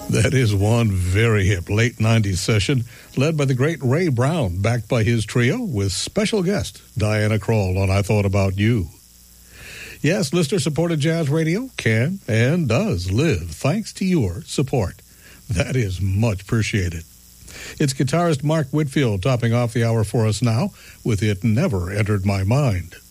That is one very hip late 90s session led by the great Ray Brown, backed by his trio with special guest Diana Krall on I Thought About You. Yes, listener-supported jazz radio can and does live thanks to your support. That is much appreciated. It's guitarist Mark Whitfield topping off the hour for us now with It Never Entered My Mind.